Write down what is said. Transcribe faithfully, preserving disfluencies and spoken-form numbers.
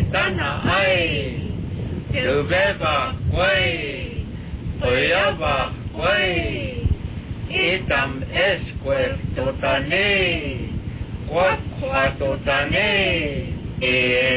tan na ai từ bé và quay hồi áo và quay itam esque totane qua qua totane e